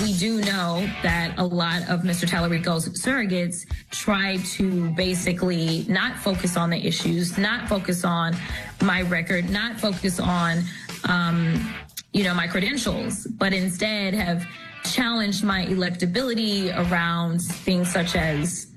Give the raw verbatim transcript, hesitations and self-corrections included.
we do know that a lot of Mister Tallarico's surrogates try to basically not focus on the issues, not focus on my record, not focus on, um, you know, my credentials, but instead have challenged my electability around things such as